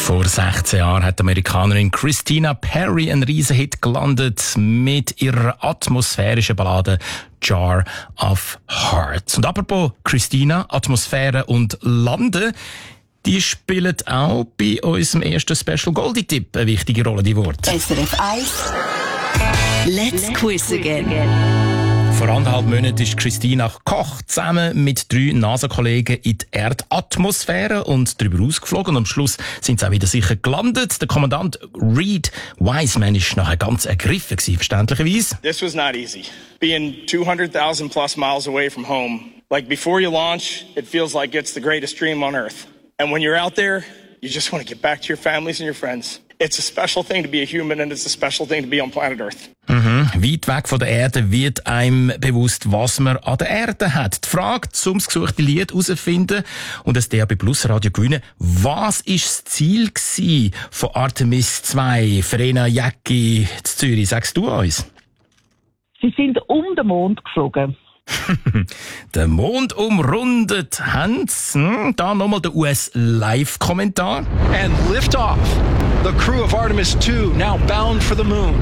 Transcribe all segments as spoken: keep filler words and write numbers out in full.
Vor sechzehn Jahren hat die Amerikanerin Christina Perri einen Riesenhit gelandet mit ihrer atmosphärischen Ballade Jar of Hearts. Und apropos Christina, Atmosphäre und Landen, die spielen auch bei unserem ersten Special Goldie-Tipp eine wichtige Rolle, die Worte. S R F eins Let's Quiz Again. Vor anderthalb Monaten ist Christina Koch zusammen mit drei NASA-Kollegen in die Erdatmosphäre und darüber ausgeflogen. Und am Schluss sind sie auch wieder sicher gelandet. Der Kommandant Reed Wiseman ist nachher ganz ergriffen gewesen, verständlicherweise. This was not easy. Being two hundred thousand plus miles away from home. Like before you launch, it feels like it's the greatest dream on Earth. And when you're out there, you just want to get back to your families and your friends. It's a special thing to be a human and it's a special thing to be on planet Earth. Mhm. Weit weg von der Erde wird einem bewusst, was man an der Erde hat. Die Frage, um das gesuchte Lied herauszufinden und das D A B Plus Radio gewinnen, was war das Ziel gewesen von Artemis zwei, Verena Jäcki zu Zürich? Sagst du uns? Sie sind um den Mond geflogen. Den Mond umrundet haben sie. Hm, da nochmal der U S-Live-Kommentar. And liftoff. The crew of Artemis two now bound for the moon.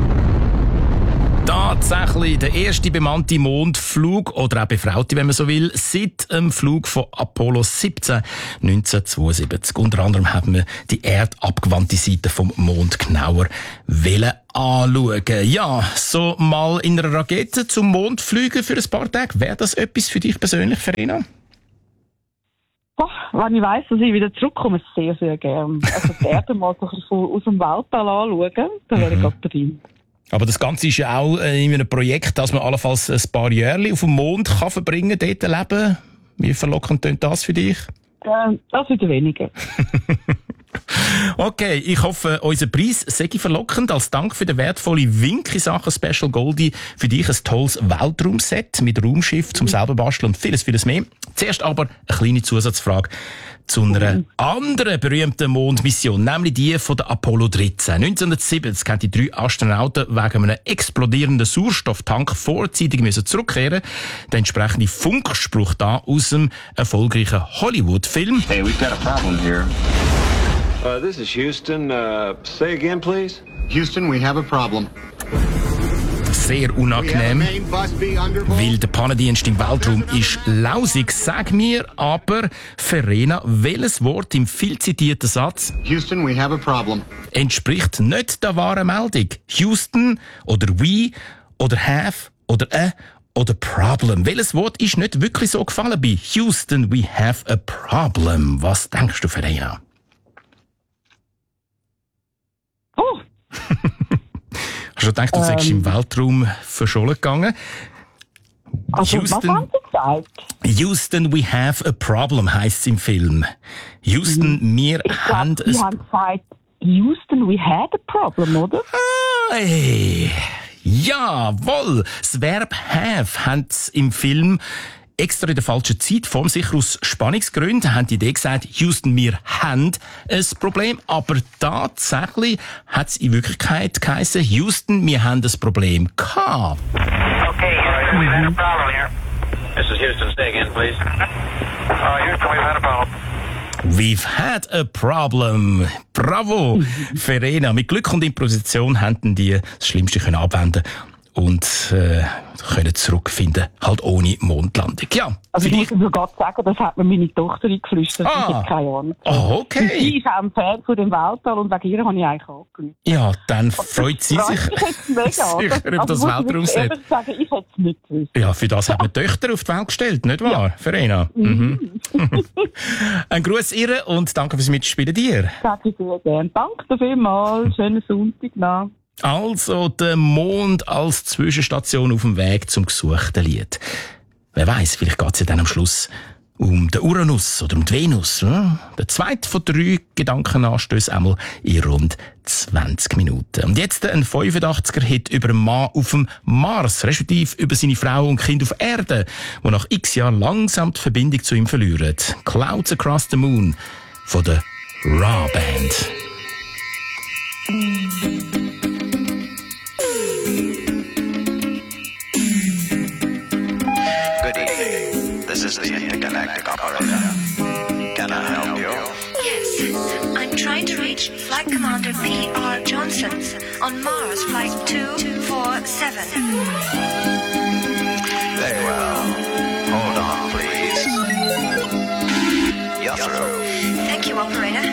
Tatsächlich der erste bemannte Mondflug, oder auch befraute, wenn man so will, seit dem Flug von Apollo siebzehn neunzehnhundertzweiundsiebzig. Unter anderem haben wir die erdabgewandte Seite vom Mond genauer wollen anschauen. Ja, so mal in einer Rakete zum Mond fliegen für ein paar Tage, wäre das etwas für dich persönlich, Verena? Oh, wenn ich weiss, dass ich wieder zurückkomme, sehr, sehr gern. Also die Erde mal so von, aus dem Weltall anschauen, dann wäre ich gerade drin. Aber das Ganze ist ja auch in einem Projekt, dass man allenfalls ein paar Jahre auf dem Mond kann verbringen, dort leben. Wie verlockend klingt das für dich? Äh, das wieder weniger. Okay, ich hoffe, unser Preis sei verlockend. Als Dank für den wertvollen Wink in Sachen Special Goldie für dich ein tolles Weltraumset mit Raumschiff zum selber basteln und vieles, vieles mehr. Zuerst aber eine kleine Zusatzfrage zu einer anderen berühmten Mondmission, nämlich die von der Apollo dreizehn. neunzehnhundertsiebzig haben die drei Astronauten wegen einem explodierenden Sauerstofftank vorzeitig müssen zurückkehren. Der entsprechende Funkspruch da aus dem erfolgreichen Hollywood-Film. Hey, we've got a problem here. Uh, this is Houston. Uh, say again, please. Houston, we have a problem. Sehr unangenehm, weil der Pannendienst im Weltraum ist lausig. Sag mir aber, Verena, welches Wort im viel zitierten Satz Houston, we have a problem entspricht nicht der wahren Meldung? Houston oder we oder have oder a oder problem? Welches Wort ist nicht wirklich so gefallen bei Houston, we have a problem? Was denkst du, Verena? Oh! Hast du gedacht, du seist ähm. im Weltraum verschollen gegangen? Also, Houston, was haben Sie gesagt? Houston, we have a problem, heisst es im Film. Houston, mhm. wir ich glaub, haben Sie haben gesagt, Houston, we had a problem, oder? Hey. Jawohl! Das Verb have haben sie im Film extra in der falschen Zeitform, sicher aus Spannungsgründen, haben die Idee gesagt, Houston, wir haben ein Problem, aber tatsächlich hat es in Wirklichkeit geheißen, Houston, wir haben ein Problem gehabt. Okay, Houston, we've had a problem here. This is Houston, stay again, please. Uh, Houston, we've had a problem. We've had a problem. Bravo, Verena. Mit Glück und Improvisation haben die das Schlimmste können abwenden und äh, können zurückfinden, halt ohne Mondlandung. Ja, also ich muss gerade sagen, das hat mir meine Tochter eingeflüstert. Ah. Ich habe keine Ahnung. Oh, okay. Sie ist auch ein Fan von dem Weltall und wegen ihr habe ich eigentlich angerufen. Ja, dann freut sie sich sicher über das Weltraumset. Ich sagen, ich hätte es nicht gewusst. Ja, für das hat man Töchter auf die Welt gestellt, nicht wahr, ja. Verena? Mhm. Ein Gruß ihr und danke fürs Mitspielen dir. Das hätte ich sehr gerne. Danke vielmals. Schönen Sonntag noch. Also der Mond als Zwischenstation auf dem Weg zum gesuchten Lied. Wer weiß, vielleicht geht es ja dann am Schluss um den Uranus oder um die Venus. Hm? Der zweite von drei Gedankenanstößen einmal in rund zwanzig Minuten. Und jetzt ein fünfundachtziger-Hit über einen Mann auf dem Mars, respektive über seine Frau und Kind auf Erde, die nach x Jahren langsam die Verbindung zu ihm verlieren. Clouds Across the Moon von der Raw Band. This is the intergalactic operator. Can I help you? Yes, I'm trying. trying to reach Flight Commander P R Johnson on Mars Flight two four seven. Very well. Hold on, please. You're through. Thank you, operator.